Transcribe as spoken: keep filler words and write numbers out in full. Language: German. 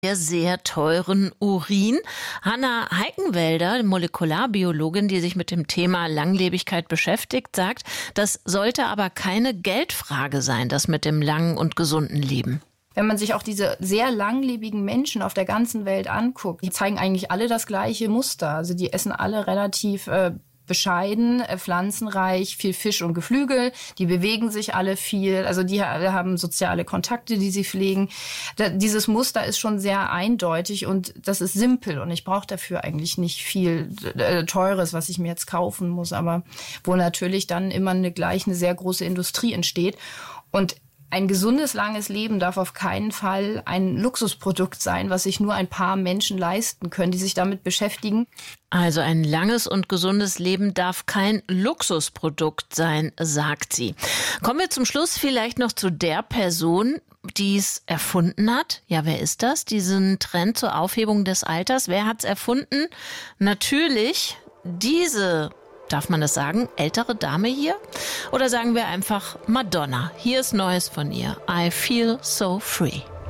sehr, sehr teuren Urin. Hanna Heikenwälder, Molekularbiologin, die sich mit dem Thema Langlebigkeit beschäftigt, sagt, das sollte aber keine Geldfrage sein, das mit dem langen und gesunden Leben. Wenn man sich auch diese sehr langlebigen Menschen auf der ganzen Welt anguckt, die zeigen eigentlich alle das gleiche Muster. Also die essen alle relativ äh, bescheiden, äh, pflanzenreich, viel Fisch und Geflügel. Die bewegen sich alle viel. Also die ha- haben soziale Kontakte, die sie pflegen. Da, dieses Muster ist schon sehr eindeutig und das ist simpel. Und ich brauche dafür eigentlich nicht viel äh, Teures, was ich mir jetzt kaufen muss. Aber wo natürlich dann immer eine, gleich eine sehr große Industrie entsteht. Und ein gesundes, langes Leben darf auf keinen Fall ein Luxusprodukt sein, was sich nur ein paar Menschen leisten können, die sich damit beschäftigen. Also ein langes und gesundes Leben darf kein Luxusprodukt sein, sagt sie. Kommen wir zum Schluss vielleicht noch zu der Person, die es erfunden hat. Ja, wer ist das? Diesen Trend zur Aufhebung des Alters. Wer hat es erfunden? Natürlich diese, darf man das sagen, ältere Dame hier? Oder sagen wir einfach Madonna. Hier ist Neues von ihr. I feel so free.